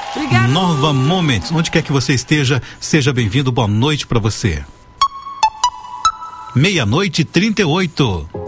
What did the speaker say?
Obrigada. Nova Moments, onde quer que você esteja, seja bem-vindo, boa noite pra você. 00:38.